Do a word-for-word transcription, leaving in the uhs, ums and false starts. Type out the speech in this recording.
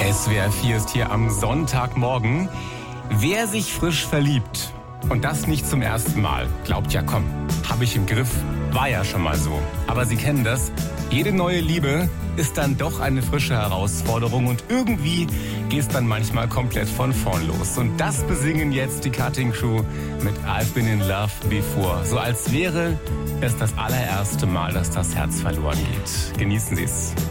S W R vier ist hier am Sonntagmorgen. Wer sich frisch verliebt und das nicht zum ersten Mal, glaubt ja, komm, habe ich im Griff, war ja schon mal so. Aber Sie kennen das, jede neue Liebe ist dann doch eine frische Herausforderung und irgendwie geht es dann manchmal komplett von vorn los. Und das besingen jetzt die Cutting Crew mit I've Been in Love Before. So als wäre es das allererste Mal, dass das Herz verloren geht. Genießen Sie es.